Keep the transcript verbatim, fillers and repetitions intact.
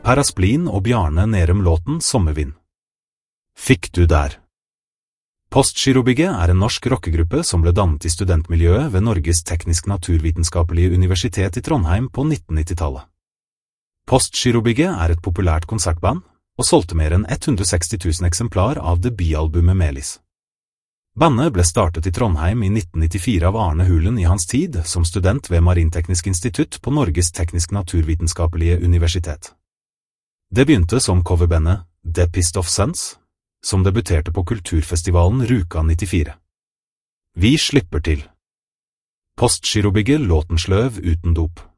Per Asplin og Bjarne Nærum låten Sommervind. Fikk du der? Postgirobygget er en norsk rockegruppe som ble dannet i studentmiljøet ved Norges teknisk-naturvitenskapelige universitet i Trondheim på nitten nittitallet. Postgirobygget er et populært konsertband, og solgte mer enn hundre og seksti tusen eksemplar av debutalbumet Melis. Bandet ble startet i Trondheim i nitten nittifire av Arne Hulen i hans tid som student ved Marinteknisk institutt på Norges teknisk-naturvitenskapelige universitet. Det begynte som coverbandet The Pissed Off Sons, som debuterte på kulturfestivalen Ruka nittifire. Vi slipper til. Postgirobygget låten Sløv uten dop.